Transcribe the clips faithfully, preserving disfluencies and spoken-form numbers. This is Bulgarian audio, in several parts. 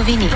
новини.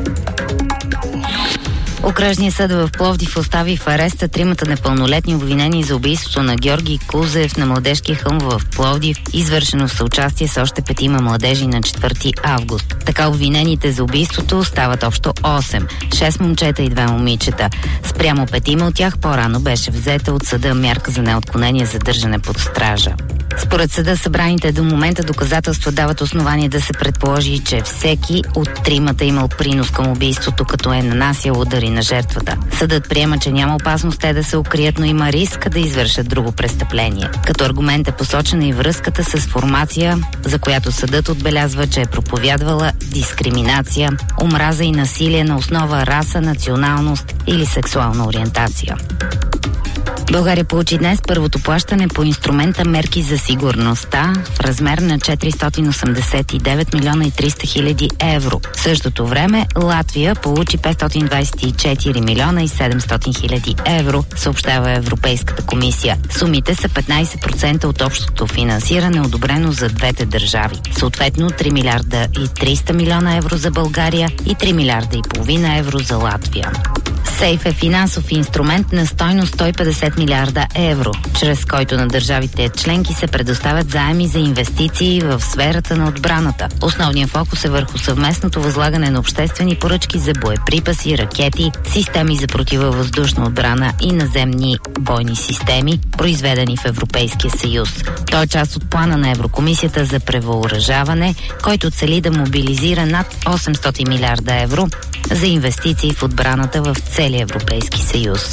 Окръжният съд в Пловдив остави в ареста тримата непълнолетни обвинени за убийството на Георги Кузев на Младежкия хълм в Пловдив, извършено в съучастие с още петима младежи на четвърти август. Така обвинените за убийството стават общо осем, шест момчета и две момичета. Спрямо петима от тях по-рано беше взета от съда мярка за неотклонение за държане под стража. Според съда събраните до момента доказателства дават основание да се предположи, че всеки от тримата имал принос към убийството, като е нанасял удари на жертвата. Съдът приема, че няма опасност те да се укрият, но има риск да извършат друго престъпление. Като аргумент е посочена и връзката с формация, за която съдът отбелязва, че е проповядвала дискриминация, омраза и насилие на основа раса, националност или сексуална ориентация. България получи днес първото плащане по инструмента мерки за сигурността в размер на четиристотин осемдесет и девет милиона и триста хиляди евро. В същото време Латвия получи петстотин двадесет и четири милиона и седемстотин хиляди евро, съобщава Европейската комисия. Сумите са петнадесет процента от общото финансиране, одобрено за двете държави. Съответно три милиарда и триста милиона евро за България и три милиарда и половина евро за Латвия. Сейф е финансов инструмент на стойност сто и петдесет милиарда евро, чрез който на държавите членки се предоставят заеми за инвестиции в сферата на отбраната. Основният фокус е върху съвместното възлагане на обществени поръчки за боеприпаси, ракети, системи за противовъздушна отбрана и наземни бойни системи, произведени в Европейския съюз. Той е част от плана на Еврокомисията за превъоръжаване, който цели да мобилизира над осемстотин милиарда евро за инвестиции в отбраната в целия Европейски съюз.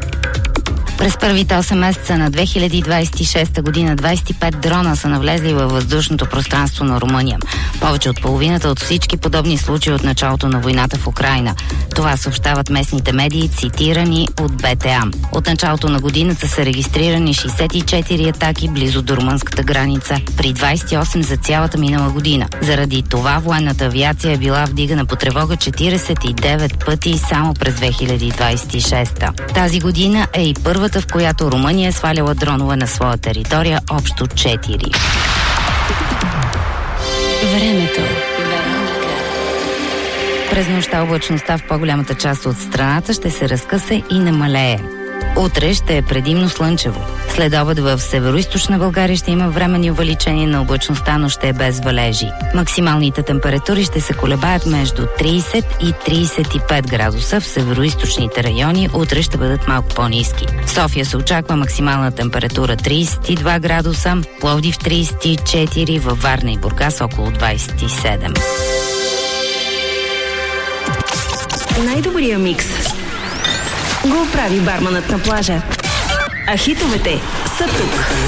През първите осем месеца на две хиляди двадесет и шеста година двадесет и пет дрона са навлезли във въздушното пространство на Румъния. Повече от половината от всички подобни случаи от началото на войната в Украйна. Това съобщават местните медии, цитирани от Б Т А. От началото на годината са регистрирани шейсет и четири атаки близо до румънската граница, при двадесет и осем за цялата минала година. Заради това военната авиация е била вдигана по тревога четиридесет и девет пъти само през две хиляди двадесет и шеста. Тази година е и първата, в която Румъния е сваляла дронове на своя територия, общо четири. Времето. През нощта облачността в по-голямата част от страната ще се разкъса и намалее. Утре ще е предимно слънчево. След обед в североизточна България ще има временни увеличения на облачността, но ще е без валежи. Максималните температури ще се колебаят между тридесет и тридесет и пет градуса. В североизточните райони утре ще бъдат малко по-ниски. В София се очаква максимална температура тридесет и два градуса, Пловдив тридесет и четири, във Варна и Бургас около двадесет и седем. Най-добрия микс го прави барманът на плажа. А хитовете са тук.